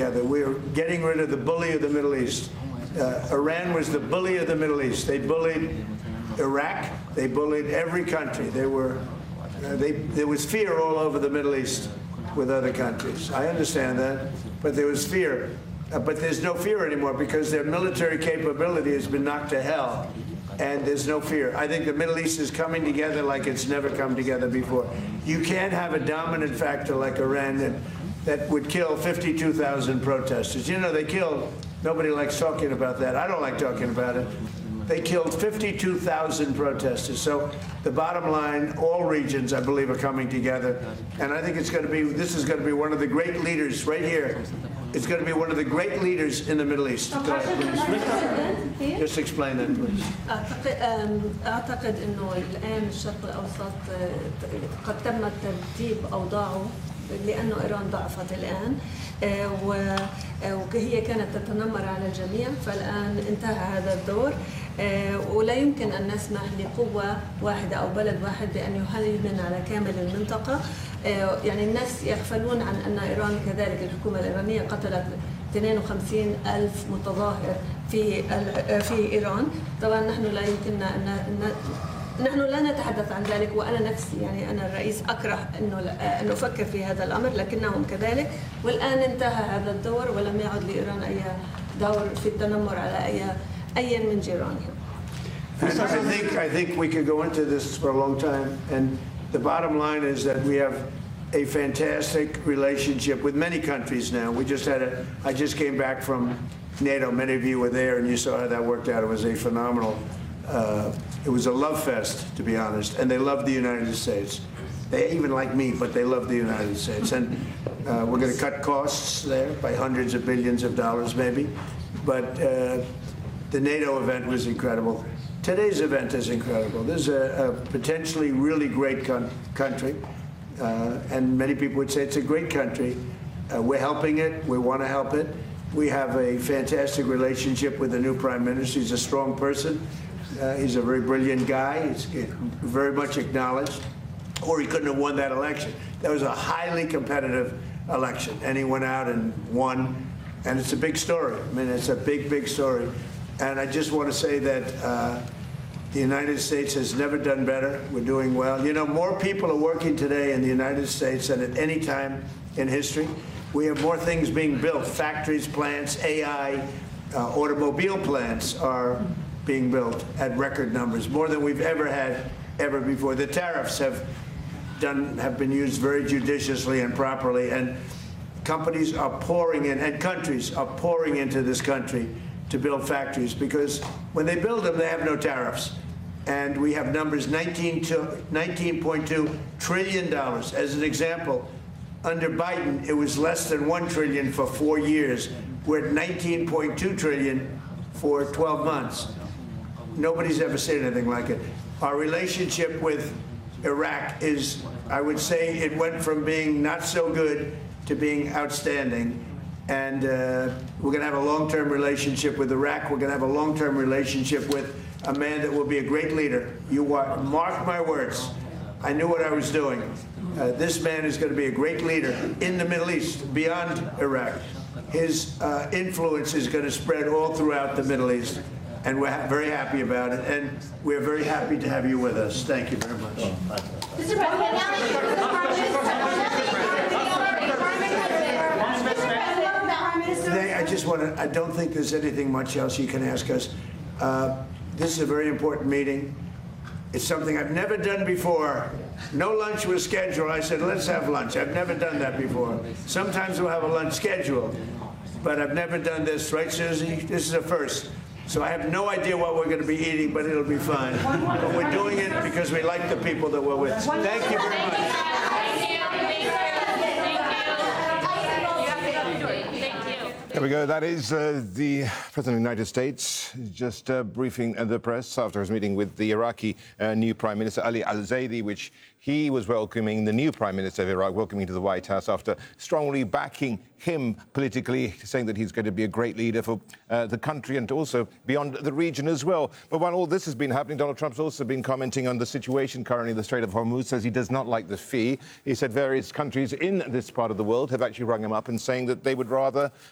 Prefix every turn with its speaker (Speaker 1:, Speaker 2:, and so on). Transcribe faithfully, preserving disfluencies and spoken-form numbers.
Speaker 1: together. We're getting rid of the bully of the Middle East. Uh, Iran was the bully of the Middle East. They bullied Iraq. They bullied every country. They were, uh, they, there was fear all over the Middle East with other countries. I understand that, but there was fear. Uh, but there's no fear anymore because their military capability has been knocked to hell, and there's no fear. I think the Middle East is coming together like it's never come together before. You can't have a dominant factor like Iran that, that would kill fifty-two thousand protesters. You know, they killed, nobody likes talking about that. I don't like talking about it. They killed fifty-two thousand protesters. So the bottom line, all regions, I believe, are coming together. And I think it's going to be, this is going to be one of the great leaders right here. It's going to be one of the great leaders in the Middle East. Go ahead, please. Just explain that, please.
Speaker 2: أعتقد أنه الآن الشرق الأوسط قد تم ترتيب أوضاعه لأنه إيران ضعفت الآن وهي كانت تتنمر على الجميع، فالآن انتهى هذا الدور ولا يمكن أن نسمح لقوة واحدة أو بلد واحد بأن يهيمن على كامل المنطقة. يعني الناس يغفلون عن أن إيران كذلك الحكومة الإيرانية قتلت اثنين وخمسين ألف متظاهر في في إيران. طبعا نحن لا يمكننا أن نحن لا نتحدث عن ذلك، وأنا نفسي يعني أنا الرئيس أكره إنه أن أفكر في هذا الأمر، لكنهم كذلك. والآن انتهى هذا الدور ولم يعد لإيران أي دور في التنمر على أي أي من جيرانهم.
Speaker 1: And I think I think we could go into this for a long time. And the bottom line is that we have a fantastic relationship with many countries now. We just had a. I just came back from NATO. Many of you were there, and you saw how that worked out. It was a phenomenal. Uh, it was a love fest, to be honest, and they loved the United States. They even like me, but they love the United States. And uh, we're going to cut costs there by hundreds of billions of dollars, maybe. But uh, the NATO event was incredible. Today's event is incredible. This is a, a potentially really great con- country, uh, and many people would say it's a great country. Uh, we're helping it. We want to help it. We have a fantastic relationship with the new prime minister. He's a strong person. Uh, he's a very brilliant guy. He's very much acknowledged, or he couldn't have won that election. That was a highly competitive election, and he went out and won, and it's a big story. I mean, it's a big, big story. And I just want to say that uh, the United States has never done better. We're doing well. You know, more people are working today in the United States than at any time in history. We have more things being built. Factories, plants, A I, uh, automobile plants are being built at record numbers, more than we've ever had ever before. The tariffs have done have been used very judiciously and properly, and companies are pouring in, and countries are pouring into this country to build factories, because when they build them, they have no tariffs. And we have numbers nineteen point two trillion dollars. As an example, under Biden, it was less than one trillion dollars for four years. We're at nineteen point two trillion dollars for twelve months. Nobody's ever seen anything like it. Our relationship with Iraq is, I would say, it went from being not so good to being outstanding. And uh, we're going to have a long-term relationship with Iraq. We're going to have a long-term relationship with a man that will be a great leader. You are, mark my words. I knew what I was doing. Uh, this man is going to be a great leader in the Middle East, beyond Iraq. His uh, influence is going to spread all throughout the Middle East. And we're ha- very happy about it. And we're very happy to have you with us. Thank you very much.
Speaker 3: Mister
Speaker 1: Today, I just want to, I don't think there's anything much else you can ask us. Uh, this is a very important meeting. It's something I've never done before. No lunch was scheduled. I said, let's have lunch. I've never done that before. Sometimes we'll have a lunch scheduled, but I've never done this, right, Susie? This is a first. So I have no idea what we're going to be eating, but it'll be fine. But we're doing it because we like the people that we're with. Thank you very much.
Speaker 4: There we go. That is uh, the President of the United States just uh, briefing the press after his meeting with the Iraqi uh, new Prime Minister Ali Al-Zaidi, which he was welcoming the new Prime Minister of Iraq, welcoming to the White House after strongly backing him politically, saying that he's going to be a great leader for uh, the country and also beyond the region as well. But while all this has been happening, Donald Trump's also been commenting on the situation currently in the Strait of Hormuz, says he does not like the fee. He said various countries in this part of the world have actually rung him up and saying that they would rather